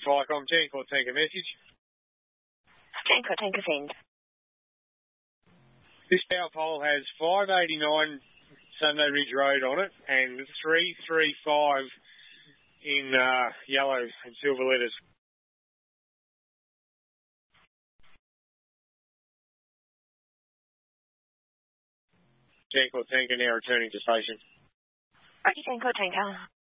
Flycom, Gencore Tanker message. Gencore Tanker send. This power pole has 589 Sunday Ridge Road on it and 335 in yellow and silver letters. Gencore Tanker now returning to station. Roger, Gencore Tanker.